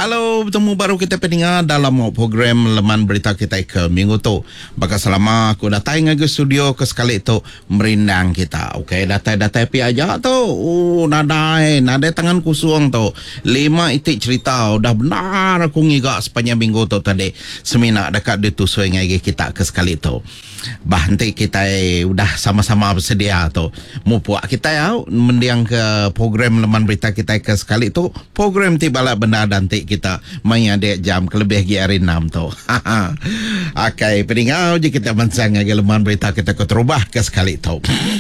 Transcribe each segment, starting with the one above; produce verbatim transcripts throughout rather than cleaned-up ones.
Halo, bertemu baru kita pendengar dalam program Leman Berita kita ke minggu tu. Bakal selama aku datang ke studio ke sekali tu merindang kita. Okey, datang-datang pi aja tu. Oh, nadai, nadai tangan kusung tu. Lima itik cerita udah benar aku ngigak sepanjang minggu tu tadi. Semina dekat ditusui ngai kita ke sekali tu. Bah nanti kita eh, udah sama-sama bersedia tu. Mu puak kita ya mendiang ke program Leman Berita kita ke sekali tu. Program tiba lah benda nanti kita main ada jam kelebih gi hari enam tu. Okey, peningau je kita mansang lagi Leman Berita kita ke terubah ke sekali tu.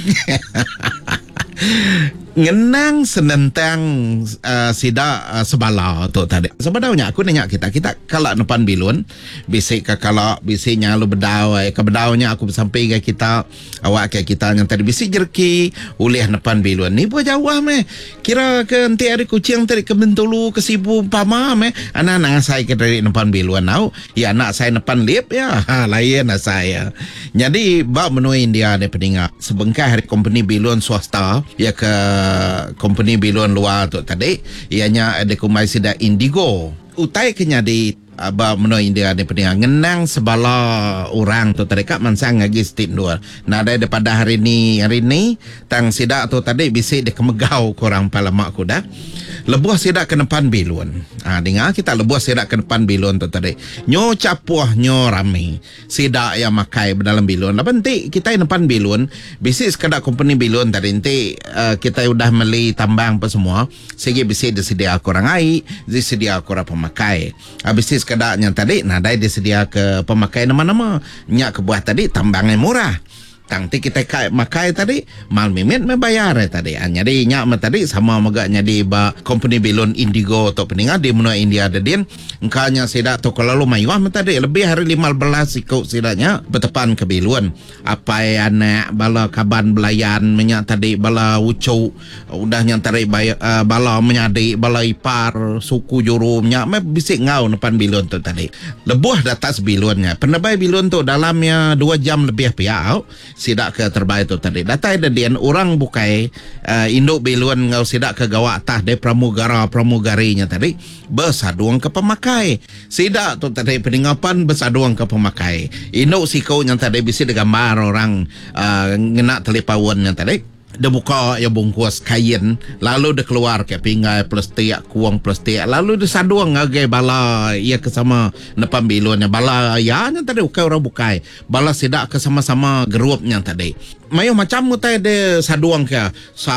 Ngenang senentang uh, sida uh, sebala tu tadi. Sebenarnya aku nanya kita, kita kalak depan bilun, bisik ke kalak, bisiknya lu bedau, eh, ke bedaunya aku sampai ke kita, awak ke kita yang tadi bisik jerki, ulih depan bilun. Ni buat jauh meh. Kira ke nanti ada kucing tadi ke Bentulu, ke Sibu, Pama meh. Anak-anak saya ke dari depan bilun tau. Ya anak saya depan lip ya. Ha, lain anak saya. Jadi, bak menuin dia ada pendengar. Sebengkah hari company bilun swasta, ya ke company bilon luar tu tadi ianya ada kumai sida Indigo utai kenya di aba meno India ada pendengar ngenang sebala orang tu tadi kak mansang lagi stit dua nah ada daripada hari ni hari ni tang sida tu tadi bisik dia kemegau korang pala mak ku dah lebuh sida ke depan bilon ah dengar kita lebuh sida ke depan bilon tu tadi nyo capuh nyo rame sida yang makai dalam bilon apa nanti kita di depan bilon bisik sekadar company bilon tadi nanti uh, kita udah beli tambang apa semua segi bisik disedia korang air disedia korang pemakai habis sekadaknya tadi nah dai disedia ke pemakai nama-nama nyak kebuah tadi tambangnya murah tangti kita kai makai tadi mal mimit membayar tadi hanya di nyak ma tadi sama magaknya di ba company bilon Indigo atau peninggal di menua India ada din engkanya sida tu kalau lu mayuah ma tadi lebih hari lima belas ikut sidanya bertepan ke bilun apa anak bala kaban belayan menyak tadi bala ucu udah yang tadi uh, bala menyadi bala ipar suku jurumnya ma bisik ngau depan bilun tu tadi lebuh di atas bilunnya penebai bilun tu dalamnya dua jam lebih piau sidak ke terbaik tu tadi datai dan dian orang bukai uh, induk bilun ngau sidak ke gawak tah de pramugara pramugarinya tadi bersaduang ke pemakai sidak tu tadi peninggapan bersaduang ke pemakai induk sikau yang tadi bisa digambar orang uh, ngena telipawan yang tadi dia buka ya bungkus kain lalu dia keluar ke pinggai plastik kuang plastik lalu dia saduang ngagai bala ia ke sama depan bilunnya bala ya yang tadi ukai orang bukai bala sidak ke sama-sama grupnya tadi mayo macam mutai de saduang ke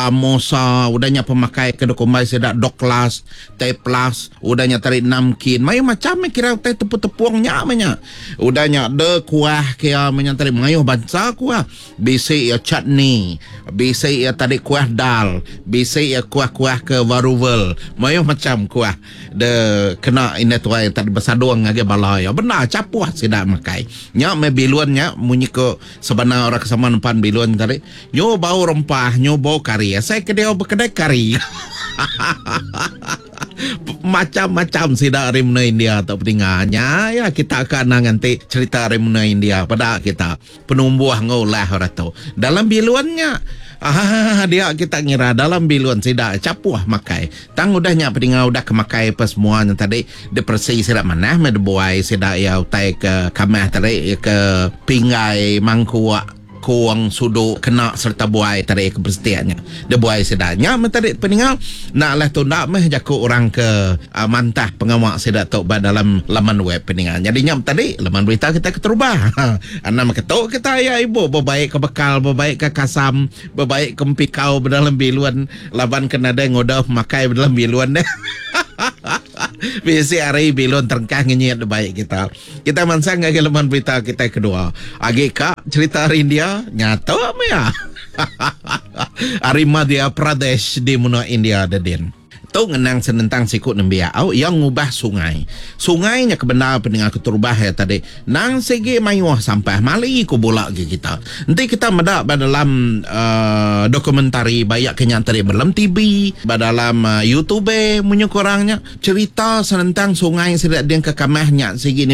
samosa udahnya pemakai ke dokumai sedak doklas teh plus udahnya tarik namkin mayo macam kira teh tepu-tepuangnya menya udahnya de kuah kia menyantari mayo bansa kuah bisi ya chutney bisi ya tadi kuah dal bisi ya kuah-kuah ke waruvel mayo macam kuah de kena ini tuai tadi bersaduang ngage balai benar capuah sedak makai nya me biluannya munyi ke sebenarnya orang kesama depan bilun tadi nyo bau rempah nyo bau kari saya kedai berkedai kari macam-macam sida rimna India atau peninggalnya ya kita akan nanti cerita rimna India pada kita penumbuh ngolah ratu dalam biluannya ah dia kita ngira dalam biluan sida capuah makai tang udahnya peninggal udah kemakai apa semuanya tadi depresi sida mana me buai sida ya utai ke kamah tadi ke pinggai mangkuak kuang sudu kena serta buai tadi keberstiannya dia buai sedanya tadi peninggal nak lah tu nak meh jaku orang ke uh, mantah pengawak sedak tok dalam laman web peninggal jadinya tadi laman berita kita keterubah anak ketok kita ya ibu berbaik ke bekal berbaik ke kasam berbaik ke empikau dalam biluan laban kena ada ngodah makai dalam biluan deh Biasa hari bilon terengkah ngenyet baik kita. Kita mansang lagi leman berita kita kedua. Agi kak cerita hari India nyata ya. Hari Madhya Pradesh di menua India ada din. Tu ngenang senentang sikut nembiau yang ngubah sungai. Sungainya kebenar pendengar keturubah ya tadi. Nang segi mayuah sampah mali ku bolak ke kita. Nanti kita medak dalam uh, dokumentari banyak kenyataan tadi dalam T V, dalam uh, YouTube punya korangnya cerita senentang sungai sedak dia ke kamahnya segi ni